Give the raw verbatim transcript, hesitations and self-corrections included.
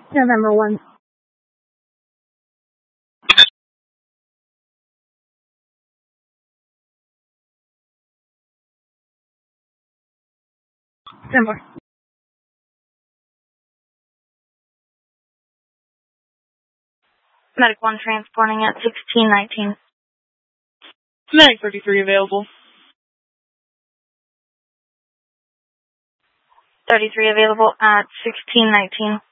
November one. December. Medic one transporting at sixteen nineteen. Medic thirty-three available. thirty-three available at sixteen nineteen.